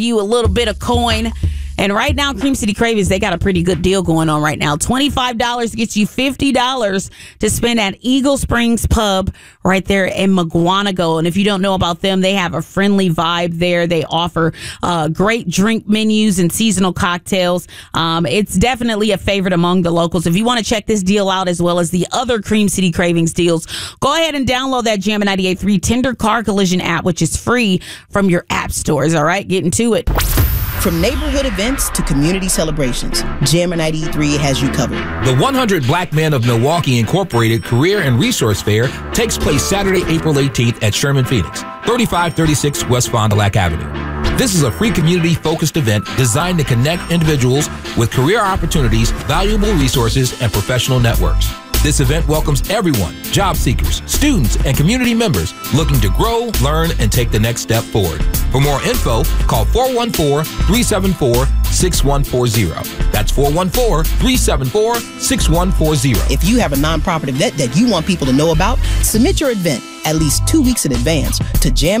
you a little bit of coin. And right now, Cream City Cravings, they got a pretty good deal going on right now. $25 gets you $50 to spend at Eagle Springs Pub right there in McGuanago. And if you don't know about them, they have a friendly vibe there. They offer great drink menus and seasonal cocktails. It's definitely a favorite among the locals. If you want to check this deal out as well as the other Cream City Cravings deals, go ahead and download that Jammin' 98.3 Tender Car Collision app, which is free from your app stores. All right, getting to it. From neighborhood events to community celebrations, Jammin' 93 has you covered. The 100 Black Men of Milwaukee Incorporated Career and Resource Fair takes place Saturday, April 18th at Sherman Phoenix, 3536 West Fond du Lac Avenue. This is a free community-focused event designed to connect individuals with career opportunities, valuable resources, and professional networks. This event welcomes everyone, job seekers, students, and community members looking to grow, learn, and take the next step forward. For more info, call 414-374-6140. That's 414-374-6140. If you have a nonprofit event that you want people to know about, submit your event at least 2 weeks in advance to